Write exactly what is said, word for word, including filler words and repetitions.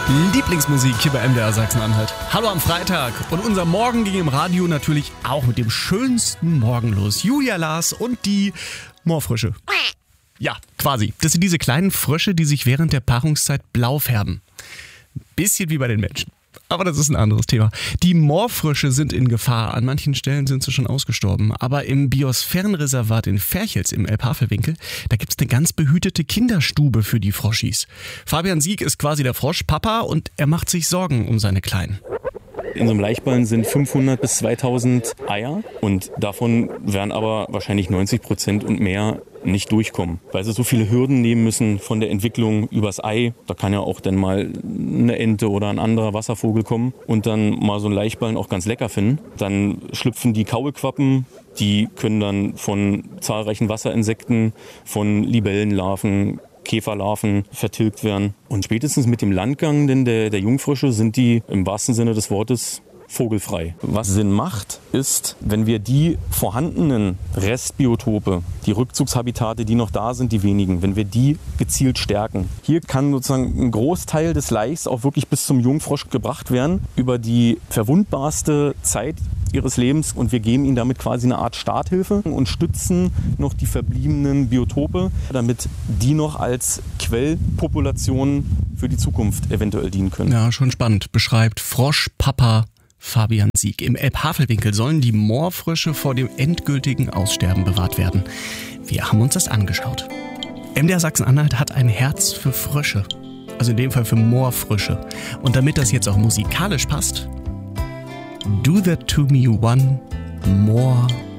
Lieblingsmusik hier bei M D R Sachsen-Anhalt. Hallo am Freitag und unser Morgen ging im Radio natürlich auch mit dem schönsten Morgen los. Julia, Lars und die Moorfrösche. Ja, quasi. Das sind diese kleinen Frösche, die sich während der Paarungszeit blau färben. Bisschen wie bei den Menschen. Aber das ist ein anderes Thema. Die Moorfrösche sind in Gefahr. An manchen Stellen sind sie schon ausgestorben. Aber im Biosphärenreservat in Ferchels im Elbhavelwinkel, da gibt's eine ganz behütete Kinderstube für die Froschis. Fabian Sieg ist quasi der Froschpapa und er macht sich Sorgen um seine Kleinen. In so einem Laichballen sind fünfhundert bis zweitausend Eier und davon werden aber wahrscheinlich neunzig Prozent und mehr nicht durchkommen, weil sie so viele Hürden nehmen müssen von der Entwicklung übers Ei. Da kann ja auch dann mal eine Ente oder ein anderer Wasservogel kommen und dann mal so einen Laichballen auch ganz lecker finden. Dann schlüpfen die Kaulquappen, die können dann von zahlreichen Wasserinsekten, von Libellenlarven, Käferlarven vertilgt werden. Und spätestens mit dem Landgang denn der, der Jungfrösche sind die im wahrsten Sinne des Wortes vogelfrei. Was Sinn macht, ist, wenn wir die vorhandenen Restbiotope, die Rückzugshabitate, die noch da sind, die wenigen, wenn wir die gezielt stärken. Hier kann sozusagen ein Großteil des Laichs auch wirklich bis zum Jungfrosch gebracht werden, über die verwundbarste Zeit ihres Lebens, und wir geben ihnen damit quasi eine Art Starthilfe und stützen noch die verbliebenen Biotope, damit die noch als Quellpopulation für die Zukunft eventuell dienen können. Ja, schon spannend, beschreibt Froschpapa Fabian Sieg. Im Elbhavelwinkel sollen die Moorfrösche vor dem endgültigen Aussterben bewahrt werden. Wir haben uns das angeschaut. M D R Sachsen-Anhalt hat ein Herz für Frösche. Also in dem Fall für Moorfrösche. Und damit das jetzt auch musikalisch passt, Do That To Me One More